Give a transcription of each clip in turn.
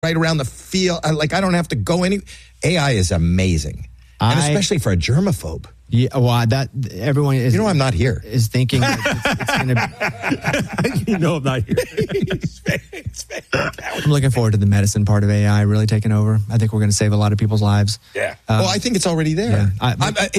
right around the field. Like, I don't have to go any. AI is amazing. And especially for a germaphobe. Yeah, well, that everyone is. I'm not here. Is thinking that it's going to be. I'm not here. I'm looking forward to the medicine part of AI really taking over. I think we're going to save a lot of people's lives. Yeah. Well, I think it's already there. Yeah.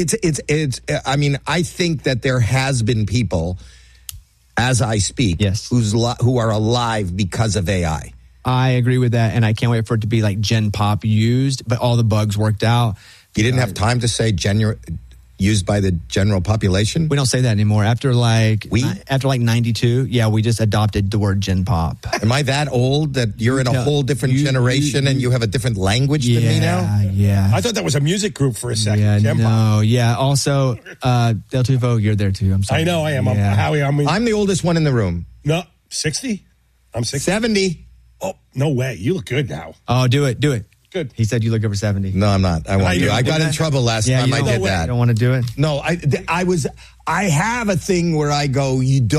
I think that there has been people, as I speak, yes, who are alive because of AI. I agree with that, and I can't wait for it to be like Gen Pop used, but all the bugs worked out. You didn't have time to say used by the general population? We don't say that anymore. After like 92, we just adopted the word Gen Pop. Am I that old that you're in a whole different generation and you have a different language than me now? Yeah. I thought that was a music group for a second. Yeah, Gen Pop. no, yeah. Also, Del Tufo, you're there too. I'm sorry. I know I am. Yeah. Howie, I'm the oldest one in the room. No, 60? I'm 60. 70. Oh, no way. You look good now. Oh, do it. Good. He said you look over 70. No, I'm not. I won't do it. I got in trouble last time I did that. You don't want to do it? No, I have a thing where I go,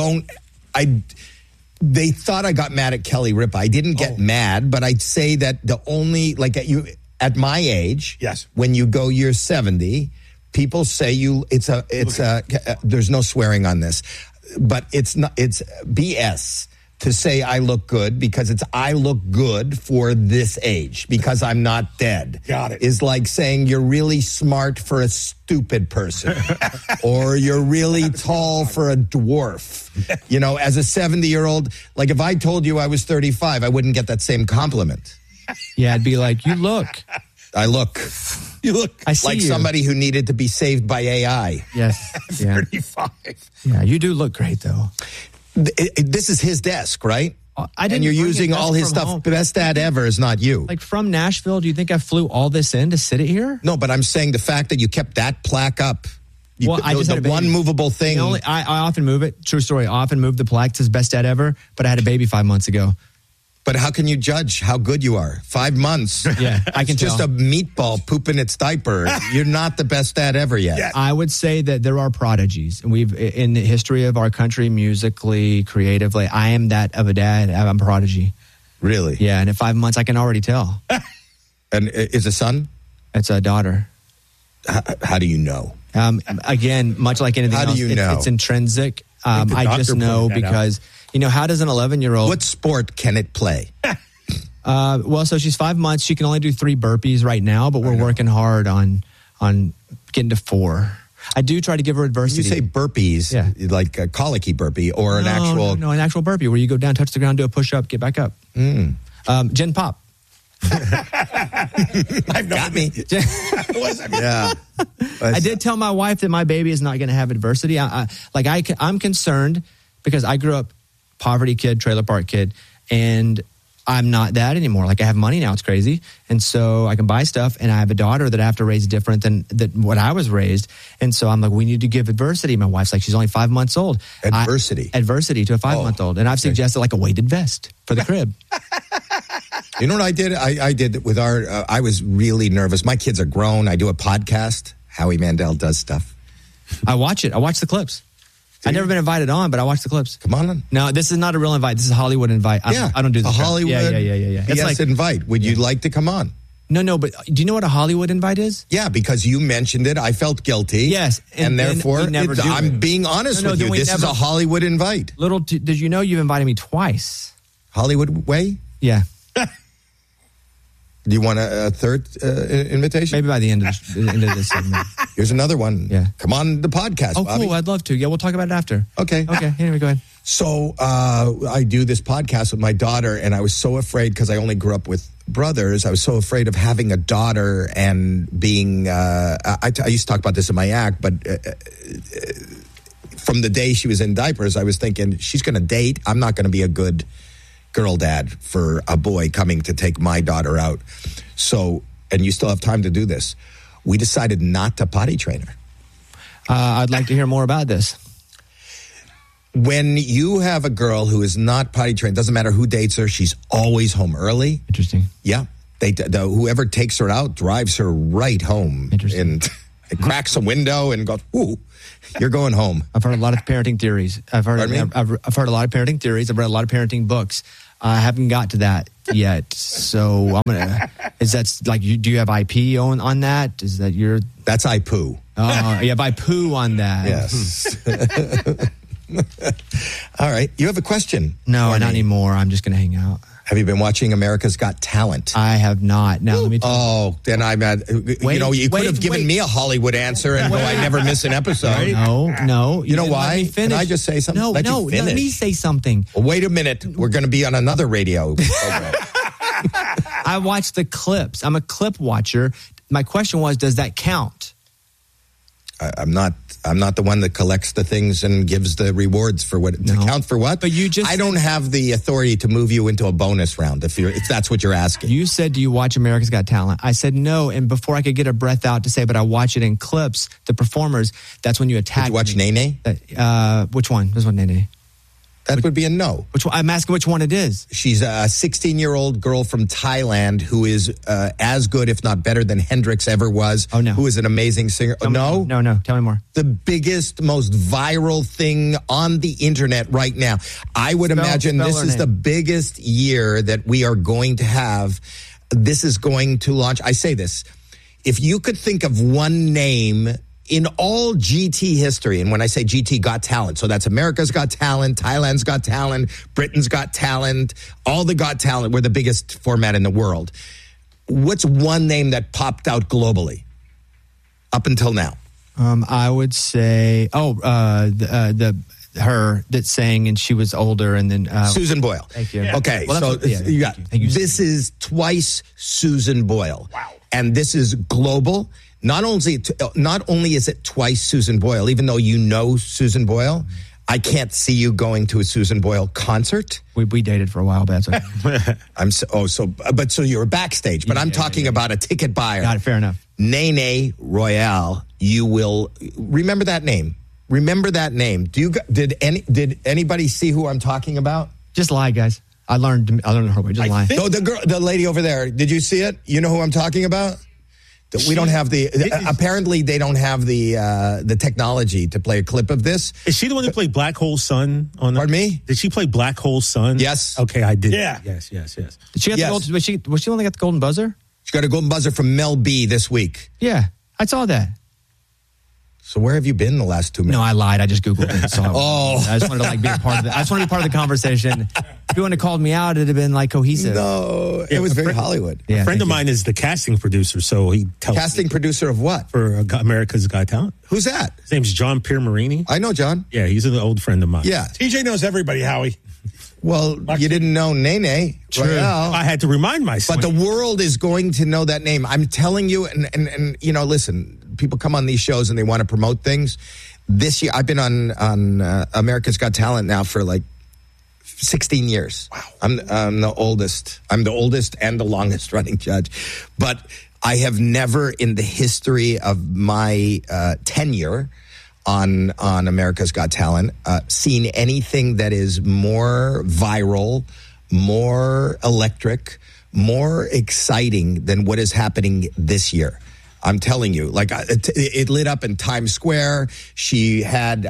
they thought I got mad at Kelly Ripa. I didn't get mad, but I'd say that the only, like at my age, yes, when you go you're 70, people say there's no swearing on this, but it's BS. To say I look good because I look good for this age because I'm not dead. Got it. Is like saying you're really smart for a stupid person or you're really tall for a dwarf. As a 70-year-old, like if I told you I was 35, I wouldn't get that same compliment. Yeah, I'd be like, you look. I look. You look. I see like you. Somebody who needed to be saved by AI. Yes. 35. Yeah, you do look great though. This is his desk, right? And you're using all his stuff. Home. Best dad ever is not you. Like from Nashville, do you think I flew all this in to sit it here? No, but I'm saying the fact that you kept that plaque up. I just had a baby. One movable thing. I often move it. True story. I often move the plaque. It says best dad ever, but I had a baby 5 months ago. But how can you judge how good you are? 5 months. Yeah, I can tell. Just a meatball pooping its diaper. You're not the best dad ever yet. Yeah. I would say that there are prodigies. And we've, in the history of our country, musically, creatively, I am that of a dad. I'm a prodigy. Really? Yeah, and in 5 months, I can already tell. And is a son? It's a daughter. How do you know? Again, much like anything else, how do you know? It's intrinsic. I just know because... how does an 11-year-old... What sport can it play? So she's 5 months. She can only do 3 burpees right now, but we're working hard on getting to 4. I do try to give her adversity. You say burpees, like a colicky burpee or an actual... No, an actual burpee where you go down, touch the ground, do a push-up, get back up. Gen Pop. I've got me. Yeah. I did tell my wife that my baby is not going to have adversity. I'm concerned because I grew up poverty kid, trailer park kid, and I'm not that anymore. Like I have money now, it's crazy. And so I can buy stuff, and I have a daughter that I have to raise different than what I was raised. And so I'm like, we need to give adversity. My wife's like, she's only 5 months old. Adversity to a 5-month-old. And I've suggested like a weighted vest for the crib. You know what I did? I did with I was really nervous. My kids are grown. I do a podcast. Howie Mandel does stuff. I watch it. I watch the clips. I've never been invited on, but I watch the clips. Come on. No, this is not a real invite. This is a Hollywood invite. I don't do this. A Hollywood Yeah. It's like invite. Would you like to come on? No, but do you know what a Hollywood invite is? Yeah, because you mentioned it. I felt guilty. Yes. And therefore, I'm being honest with you. This is a Hollywood invite. Did you know you've invited me twice? Hollywood way? Yeah. Do you want a third invitation? Maybe by the end of this segment. Here's another one. Yeah. Come on the podcast, Oh, Bobby. cool. I'd love to. Yeah, we'll talk about it after. Okay. Anyway, go ahead. So I do this podcast with my daughter, and I was so afraid because I only grew up with brothers. I was so afraid of having a daughter and being I used to talk about this in my act, but from the day she was in diapers, I was thinking, she's going to date. I'm not going to be a good girl dad for a boy coming to take my daughter out. So, and you still have time to do this. We decided not to potty train her. I'd like to hear more about this. When you have a girl who is not potty trained, doesn't matter who dates her, she's always home early. Interesting. Yeah. Whoever takes her out drives her right home. Interesting. And cracks a window and goes, ooh, you're going home. I've heard a lot of parenting theories. I've heard a lot of parenting theories. I've read a lot of parenting books. I haven't got to that yet. So I'm gonna. Is that like you? Do you have IP on that? Is that your? That's I poo. Oh, you have IP on that. Yes. All right. You have a question? No, for not me. anymore. I'm just gonna hang out. Have you been watching America's Got Talent? I have not. Now let me. Oh, then I'm at. You could have given me a Hollywood answer and go, I never miss an episode. No. You know didn't let why? me finish. Can I just say something? No, Let you finish. let me say something. Well, wait a minute. We're going to be on another radio program. I watch the clips. I'm a clip watcher. My question was, does that count? I'm not the one that collects the things and gives the rewards for what to count for what. But you just I don't have the authority to move you into a bonus round if that's what you're asking. You said, do you watch America's Got Talent? I said no, and before I could get a breath out to say, but I watch it in clips, the performers, that's when you attack. Did you watch Nene? Which one? This one, Nene. That would be a no. Which one? I'm asking which one it is. She's a 16-year-old girl from Thailand who is as good, if not better, than Hendrix ever was. Oh, no. Who is an amazing singer. No? No. Tell me more. The biggest, most viral thing on the internet right now. I would imagine this is the biggest year that we are going to have. This is going to launch. I say this. If you could think of one name in all GT history, and when I say GT, Got Talent, so that's America's Got Talent, Thailand's Got Talent, Britain's Got Talent, all the Got Talent, we're the biggest format in the world. What's one name that popped out globally up until now? I would say, her that sang and she was older, and then Susan Boyle. Thank you. Okay, Well, so thank you. this is twice Susan Boyle. Wow. And this is global. Not only is it twice Susan Boyle, even though you know Susan Boyle, I can't see you going to a Susan Boyle concert. We dated for a while, but that's okay. So you're backstage, but I'm talking about a ticket buyer. Got it, fair enough. Nene Royale, you will remember that name. Remember that name. Did anybody see who I'm talking about? Just lie, guys. I learned her way. Just lie. No, the lady over there. Did you see it? You know who I'm talking about? We don't have apparently they don't have the technology to play a clip of this. Is she the one who played Black Hole Sun on Pardon me? Did she play Black Hole Sun? Yes. Okay, I did. Yeah. Yes. Did she get Yes. the gold? Was she the one that got the golden buzzer? She got a golden buzzer from Mel B this week. Yeah, I saw that. So where have you been the last 2 minutes? No, I lied. I just Googled it. So I just wanted to be a part of it. I just wanted to be part of the conversation. If you wouldn't have called me out, it'd have been like cohesive. No, it was very Hollywood. Yeah, A friend thank of mine is the casting producer, so he tells Casting producer of what? for America's Got Talent. Who's that? His name's John Piermarini. I know John. Yeah, he's an old friend of mine. Yeah. TJ knows everybody, Howie. Well, you didn't know Nene Royale. I had to remind myself. But the world is going to know that name. I'm telling you, and you know, listen, people come on these shows and they want to promote things. This year, I've been on America's Got Talent now for like 16 years. Wow. I'm the oldest. I'm the oldest and the longest running judge. But I have never in the history of my tenure on America's Got Talent seen anything that is more viral, more electric, more exciting than what is happening this year. I'm telling you, like it lit up in Times Square. She had,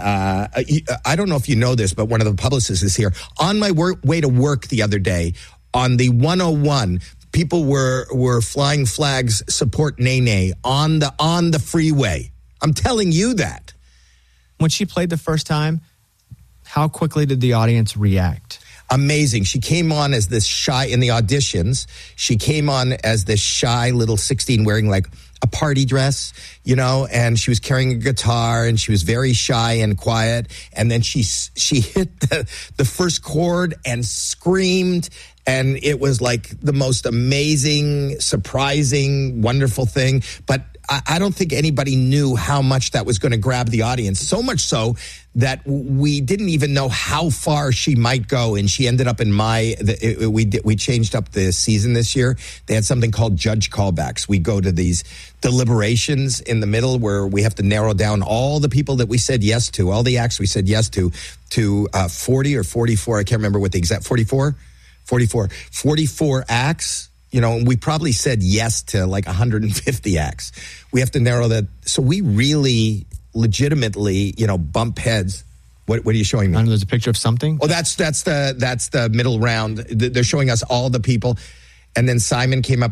I don't know if you know this, but one of the publicists is here. On my way to work the other day on the 101, people were flying flags, support Nene on the freeway. I'm telling you that. When she played the first time, how quickly did the audience react? Amazing. She came on as this shy in the auditions. She came on as this shy little 16 wearing like a party dress, you know, and she was carrying a guitar and she was very shy and quiet. And then she hit the first chord and screamed. And it was like the most amazing, surprising, wonderful thing. But I don't think anybody knew how much that was going to grab the audience. So much so that we didn't even know how far she might go. And she ended up in we changed up the season this year. They had something called judge callbacks. We go to these deliberations in the middle where we have to narrow down all the people that we said yes to, all the acts we said yes to 40 or 44. I can't remember what the exact 44 acts. You know, and we probably said yes to like 150 acts. We have to narrow that. So we really legitimately, you know, bump heads. What are you showing me? I don't know, there's a picture of something. Oh, that's the middle round. They're showing us all the people. And then Simon came up